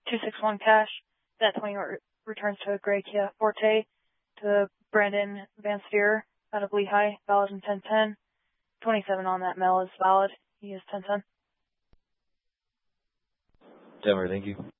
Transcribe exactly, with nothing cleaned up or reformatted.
two six one cash. That twenty re- returns to Greg Kia Forte, to Brandon Van Steer out of Lehigh, valid in ten ten. twenty-seven on that mail is valid. He is ten ten. Denver, thank you.